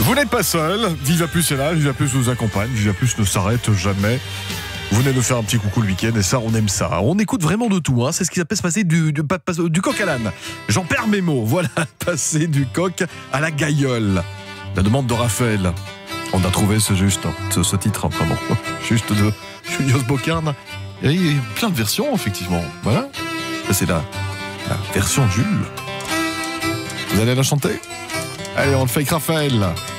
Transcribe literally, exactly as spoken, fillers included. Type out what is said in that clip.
Vous n'êtes pas seul, Viva Plus est là, Viva Plus vous accompagne, Viva Plus ne s'arrête jamais. Vous venez de faire un petit coucou le week-end et ça, on aime ça. On écoute vraiment de tout, hein. C'est ce qui s'appelle se passer du, du, du, du coq à l'âne. J'en perds mes mots, voilà, passer du coq à la gaïole. La demande de Raphaël. On a trouvé ce juste, ce, ce titre, pardon, juste de Julius Bocarn. Et il y a plein de versions, effectivement. Voilà, ça, c'est la, la version Jules. Vous allez la chanter? Allez, on le fait avec Raphaël.